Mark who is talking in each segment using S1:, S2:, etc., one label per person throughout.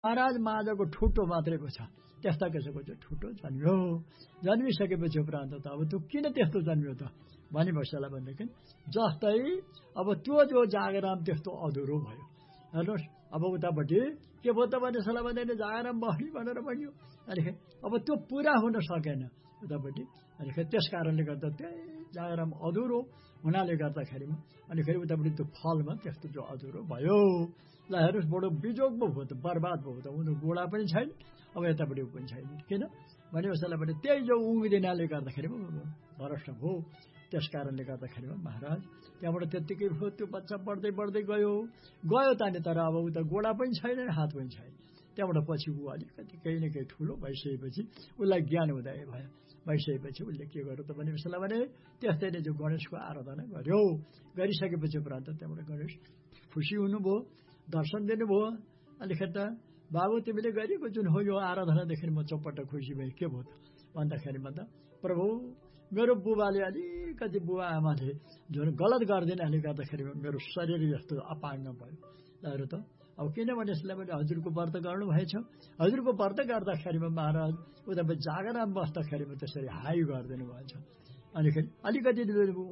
S1: महाराज माझको ठुटो मात्रै पो छ, त्यस्ता कसैको चाहिँ ठुटो जन्म्यो। जन्मिसकेपछि उपरान्त त अब त्यो किन त्यस्तो जन्म्यो त भनी बस्याला भनेदेखि जस्तै अब त्यो जो जागराम त्यस्तो अधुरो भयो। हेर्नुहोस् अब उतापट्टि के भयो त भने सला भन्दैन जागराम बस्ने भनेर भन्यो। अनि अब त्यो पुरा हुन सकेन उतापट्टि। अनि त्यस कारणले गर्दा त्यही जागराम अधुरो हुनाले गर्दाखेरिमा अनि फेरि उतापट्टि त्यो फलमा त्यस्तो जो अधुरो भयो। ल हेर्नुहोस् बडो बिजोग पो भयो त, बर्बाद भयो त। उनीहरू गोडा पनि छैन, अब यतापट्टि पनि छैन। किन भने उसलाई भने त्यही जो उम्रिनाले गर्दाखेरि भ्रष्ट भयो। त्यस कारणले गर्दाखेरिमा महाराज त्यहाँबाट त्यत्तिकै भयो, त्यो बच्चा बढ्दै बढ्दै गयो ताने, तर अब उता गोडा पनि छैन, हात पनि छैन। त्यहाँबाट पछि ऊ अलिकति केही न केही ठुलो भइसकेपछि उसलाई ज्ञान उदय भयो। भइसकेपछि उसले के गर्यो त भने उसलाई भने त्यस्तै नै जो गणेशको आराधना गर्यो। गरिसकेपछि उपरान्त त्यहाँबाट गणेश खुसी हुनुभयो, दर्शन दिनुभयो। अलिकति त बाबु तिमीले गरेको जुन हो यो आराधनादेखि म चौपट्ट खुसी भएँ। के भयो त भन्दाखेरिमा त प्रभु मेरो बुबाले अलिकति बुबा आमाले जुन गलत गरिदिनाले गर्दाखेरिमा मेरो शरीर यस्तो अपाङ्ग भयो। ल त अब किनभने यसलाई पनि हजुरको व्रत गर्नु भएछ। हजुरको व्रत गर्दाखेरिमा महाराज उता जागराम बस्दाखेरिमा त्यसरी हाई गरिदिनु भएछ। अनिखेरि अलिकति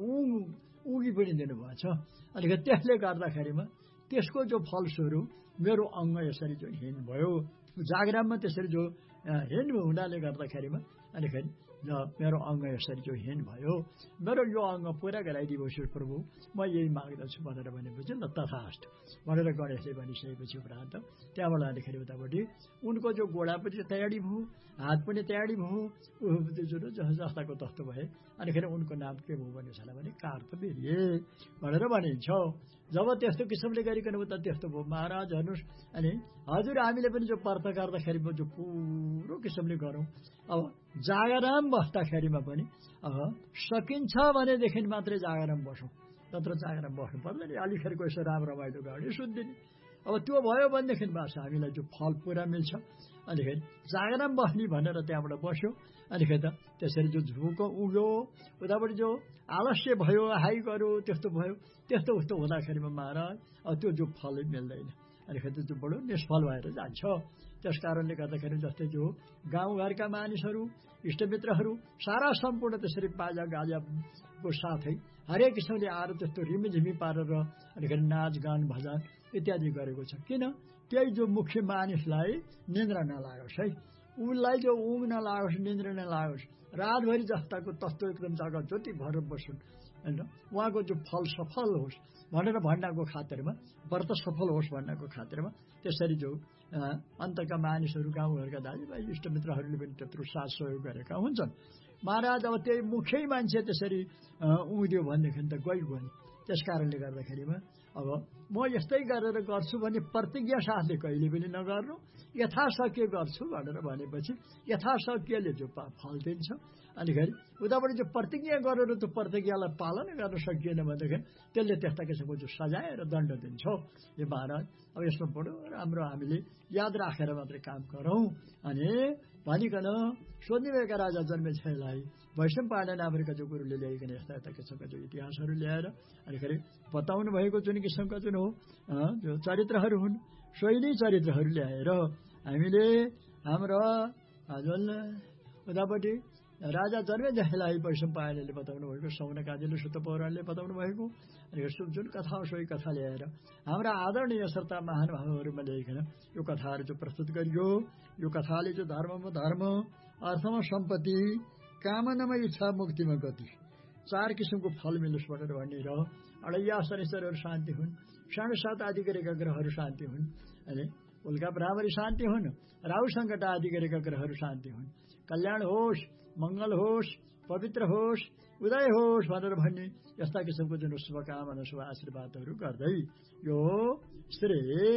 S1: उगी पनि दिनुभएछ। अनिखेरि त्यसले गर्दाखेरिमा त्यसको जो फलस्वरूप मेरो अङ्ग यसरी जो हिन भयो, जागराममा त्यसरी जो हिन हुनाले गर्दाखेरिमा अनिखेरि मेरो अङ्ग यसरी जो हिन भयो, मेरो यो अङ्ग पुरा गराइदिनुहोस् प्रभु, म यही माग्दछु भनेर भनेपछि ल तथास्तु भनेर गणेशले भनिसकेपछि उपरान्त त्यहाँबाट अनिखेरि उतापट्टि उनको जो गोडा पनि तयारी भयो, हात पनि तयारी भयो, जुन जस्ताको तस्तो भए। अनिखेरि उनको नाम के भयो भने भने कार्तवीर्य भनेर भनिन्छ। जब त्यस्तो किसिमले गरिकन उता त्यस्तो भयो महाराज हेर्नुहोस्। अनि हजुर हामीले पनि जो व्रत गर्दाखेरिमा जो पुरो किसिमले गरौँ। अब जागराम बस्दाखेरिमा पनि अब सकिन्छ भनेदेखि मात्रै जागराम बसौँ, नत्र जागराम बस्नु पर्दैन। अलिखेरको यसो राम्रो रमाइलो गाडी सुनिदिने। अब त्यो भयो भनेदेखि बास हामीलाई जो फल पुरा मिल्छ। अनिखेरि जागराम बस्ने भनेर त्यहाँबाट बस्यो। अनिखेरि त त्यसरी जो झुको उग्यो, उताबाट जो आलस्य भयो, हाई गर्यो, त्यस्तो भयो। त्यस्तो उस्तो हुँदाखेरिमा महाराज अब त्यो जो फलै मिल्दैन। अनिखेरि त्यो बडो निष्फल भएर जान्छ। त्यस कारणले गर्दाखेरि जस्तै जो गाउँघरका मानिसहरू, इष्टमित्रहरू सारा सम्पूर्ण त्यसरी बाजा गाजाको साथै हरेक किसिमले आएर त्यस्तो रिमिझिमी पारेर अनिखेरि नाचगान भजन इत्यादि गरेको छ। किन त्यही जो मुख्य मानिसलाई निन्द्रा नलागोस् है, उसलाई जो ऊँग नलागोस्, निन्द्रा नलागोस्, रातभरि जस्ताको तस्तो एकदम जग्गा ज्योति भएर बसुन् होइन, उहाँको जो फल सफल होस् भनेर भन्नको खातिरमा, व्रत सफल होस् भन्नको खातिरमा त्यसरी जो अन्तका मानिसहरू, गाउँघरका दाजुभाइ इष्टमित्रहरूले पनि त्यत्रो साथ सहयोग गरेका हुन्छन्। महाराज अब त्यही मुख्य मान्छे त्यसरी उम्रियो भनेदेखि त गइगयो नि। त्यस कारणले गर्दाखेरिमा अब म यस्तै गरेर गर्छु भने प्रतिज्ञा साथले कहिले पनि नगर्नु, यथाशक्य गर्छु भनेर भनेपछि यथाशक्यले जो फल दिन्छ। अनिखेरि उताबाट जो प्रतिज्ञा गरेर त्यो प्रतिज्ञालाई पालन गर्न सकिएन भनेदेखि त्यसले त्यस्ता किसिमको जो सजाय र दण्ड दिन्छ। यो महाराज अब यसमा बडो राम्रो हामीले याद राखेर मात्रै काम गरौँ। अनि भनिकन सोध्नेका राजा जन्मेछलाई वैष्णव पाण्डे नामका जो गुरुले ल्याइकन यस्ता यस्ता किसिमका जो इतिहासहरू ल्याएर अनिखेरि बताउनु भएको जुन किसिमका जुन हो जो चरित्रहरू हुन्, सोही नै चरित्रहरू ल्याएर हामीले हाम्रो जुन उतापट्टि राजा जन्मेजयलाई वैष्णव पाण्डेले बताउनु भएको, सौनकादिले सुत पौराणले बताउनु भएको अनि जुन कथा हो सोही कथा ल्याएर हाम्रा आदरणीय श्रोता महानुभावहरूमा ल्याइकन यो कथाहरू जो प्रस्तुत गरियो। यो कथाले जो धर्ममा धर्म, अर्थमा सम्पत्ति, कामनामा इच्छा, मुक्तिमा गति, चार किसिमको फल मिलोस् भनेर भन्ने र अडैया शनिश्चरहरू शान्ति हुन्, साढे सात आदि गरेका ग्रहहरू शान्ति हुन्, अनि उल्का भ्रामरी शान्ति हुन्, राहु सङ्कट आदि गरेका ग्रहहरू शान्ति हुन्, कल्याण होस्, मङ्गल होस्, पवित्र होस्, उदय होस् भनेर भन्ने यस्ता किसिमको जुन शुभकामना शुभ आशीर्वादहरू गर्दै यो श्री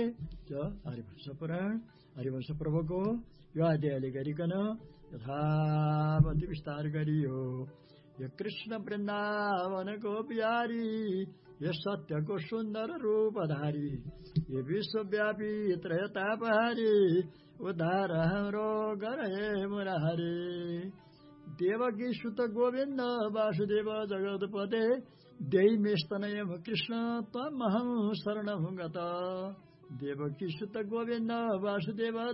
S1: हरिवंश पुराण हरिवंश प्रभुको यो अध्यायले गरिकन यथावति विस्तार गरियो। यो कृष्ण वृन्दावनको प्यारी, यो सत्यको सुन्दर रूपधारी, यो विश्वव्यापी त्रयतापहारी, उद्धार हाम्रो गरे मुरारी। देवकी सुत गोविन्द वासुदेव जगतपते, देहि मेस्तनय कृष्ण त्वमहं शरणं गत। देवकी सुत गोविन्द वासुदेव